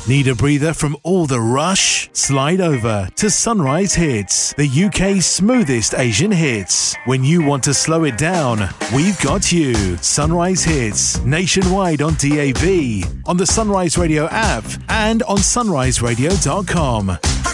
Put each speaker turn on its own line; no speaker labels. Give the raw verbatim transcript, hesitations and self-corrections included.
Need a breather from all the rush? Slide over to Sunrise Hits, the U K's smoothest Asian hits. When you want to slow it down, we've got you. Sunrise Hits, nationwide on D A B, on the Sunrise Radio app, and on sunrise radio dot com.